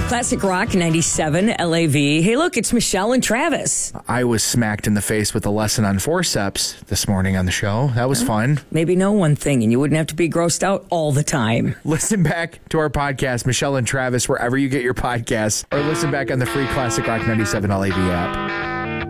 Classic Rock 97 LAV. Hey, look, it's Michelle and Travis. I was smacked in the face with a lesson on forceps this morning on the show. That was fun. Maybe know one thing and you wouldn't have to be grossed out all the time. Listen back to our podcast, Michelle and Travis, wherever you get your podcasts, or listen back on the free Classic Rock 97 LAV app.